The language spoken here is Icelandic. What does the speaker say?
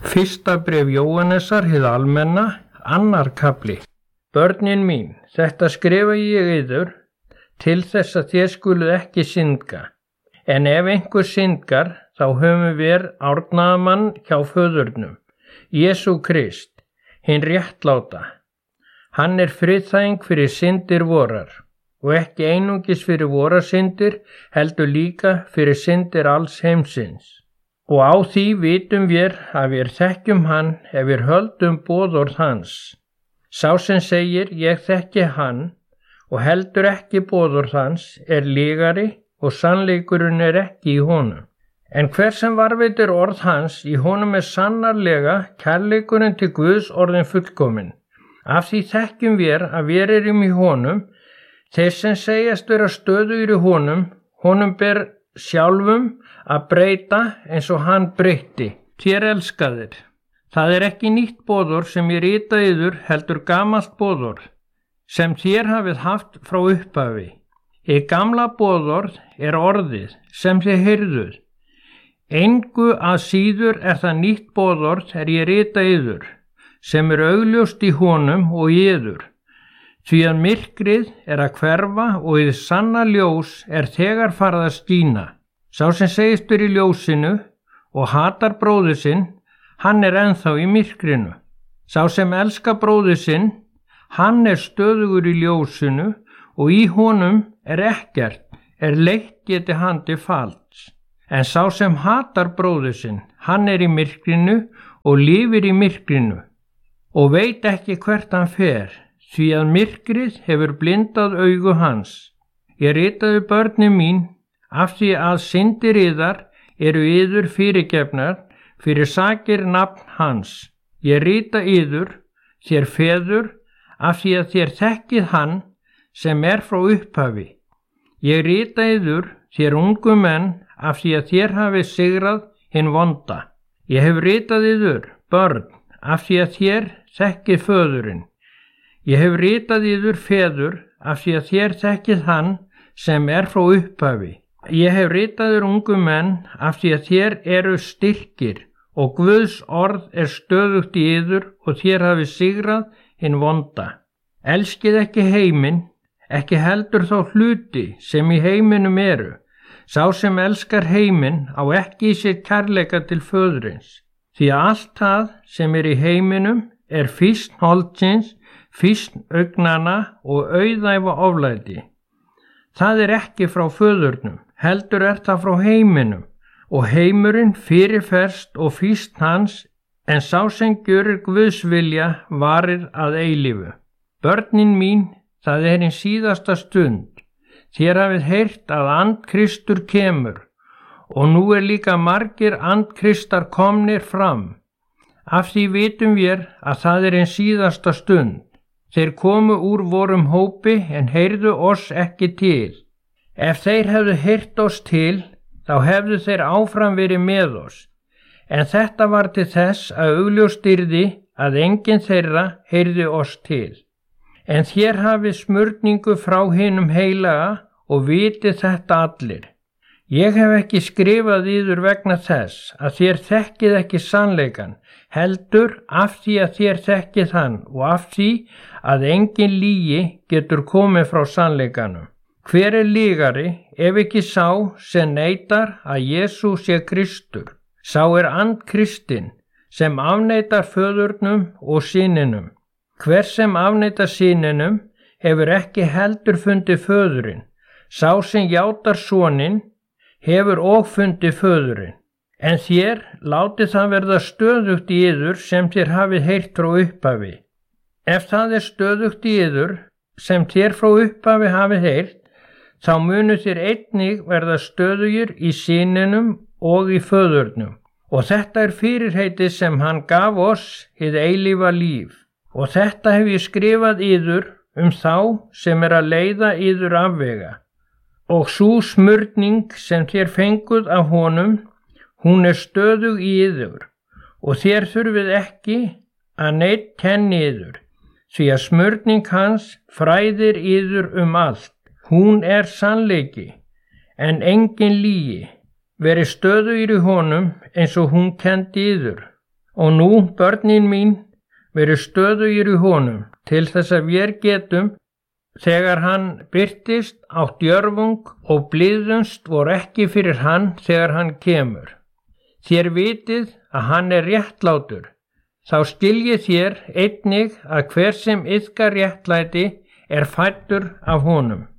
Fyrsta bréf Jóhannesar hið almenna, 2. kafli. Börnin mín, þetta skrifa ég yður til þess að þér skuluð ekki syndga. En ef einhver syndgar, þá höfum við árnaðamann hjá föðurnum, Jesú Krist, hinn réttláta. Hann friðþæging fyrir syndir vorar, og ekki einungis fyrir vorar syndir, heldur líka fyrir syndir alls heimsins. Og á því vitum við að við þekkjum hann ef við höldum boðorð hans. Sá sem segir ég þekki hann og heldur ekki boðorð hans lygari og sannleikurinn ekki í honum. En hver sem varveitir orð hans, í honum sannarlega kærleikurinn til Guðs orðin fullkominn. Af því þekkjum við að við erum í honum, þeir sem segjast vera stöðugir í honum ber sjálfum að breyta eins og hann breytti. Þér elskaðir. Það ekki nýtt boðorð sem ég rita yður, heldur gamalt boðorð, sem þér hafið haft frá upphafi. Í gamla boðorð orðið sem þið heyrðuð. Engu að síður það nýtt boðorð ég rita yður, sem augljóst í honum og í yður. Því að myrkrið að hverfa og hið sanna ljós þegar farið að skína. Sá sem segist í ljósinu og hatar bróður sinn, hann ennþá í myrkrinu. Sá sem elskar bróður sinn, hann stöðugur í ljósinu og í honum ekkert leitt geti hann til falls. En sá sem hatar bróður sinn, hann í myrkrinu og lifir í myrkrinu og veit ekki hvert hann fer, því að myrkrið hefur blindað augu hans. Ég ritaði börnin mín, af því að syndir yðar yður fyrirgefnar fyrir sakir nafn hans. Ég rita yður, þér feður, af því að þér þekkið hann sem frá upphafi. Ég rita yður, þér ungu menn, af því að þér hafið sigrað hinn vonda. Ég hef ritað yður, börn, af því að þér þekkið föðurinn. Ég hef ritað yður feður, af því að þér þekkið hann sem frá upphafi. Ég hef ritaður ungu menn af því að þér styrkir og Guðs orð stöðugt í yður og þér hafið sigrað hinn vonda. Elskið ekki heiminn, ekki heldur þá hluti sem í heiminum eru. Sá sem elskar heiminn á ekki í sér kærleika til föðurins. Því að allt það sem í heiminum fýsn holdsins, fýsn augnanna og auðæfa oflæti. Það ekki frá föðurnum, heldur það frá heiminum, og heimurinn fyrirferst og fýsn hans, en sá sem gjörir Guðs vilja varir að eilífu. Börnin mín, það hinn síðasta stund. Þér hafið heyrt að andkristur kemur, og nú líka margir andkristar komnir fram. Af því vitum við að það hinn síðasta stund. Þeir komu úr vorum hópi en heyrðu oss ekki til. Ef þeir hefðu heyrt oss til, þá hefðu þeir áfram verið með oss. En þetta var til þess að augljóst yrði að enginn þeirra heyrði oss til. En þér hafið smurningu frá hinum heilaga og vitið þetta allir. Ég hef ekki skrifað yður vegna þess að þér þekkið ekki sannleikan, heldur af því að þér þekkið hann og af því að engin lygi getur komið frá sannleikanum. Hver lygari ef ekki sá sem neitar að Jesú sé Kristur? Sá andkristinn sem afneitar föðurnum og syninum. Hver sem afneitar syninum hefur ekki heldur fundið föðurinn. Sá sem játar soninn hefur og fundið föðurinn. En þér látið það verða stöðugt í yður sem þér hafið heyrt frá upphafi. Ef það stöðugt í yður sem þér frá upphafi hafið heyrt, þá munu þér einnig verða stöðugir í syninum og í föðurnum. Og þetta fyrirheitið sem hann gaf oss, hið eilífa líf. Og þetta hef ég skrifað yður þá sem að leiða yður afvega. Og sú smurning sem þér fenguð af honum, hún stöðug í yður, og þér þurfið ekki að neinn kenni yður, því að smurning hans fræðir yður allt. Hún sannleiki, en engin lygi. Verið stöðugir í honum eins og hún kenndi yður. Og nú, börnin mín, verið stöðugir í honum, til þess að vér getum, þegar hann birtist, átt djörfung og blíðunst voru ekki fyrir hann þegar hann kemur. Þér vitið að hann er réttlátur, þá skiljið þér einnig að hver sem iðkar réttlæti er fæddur af honum.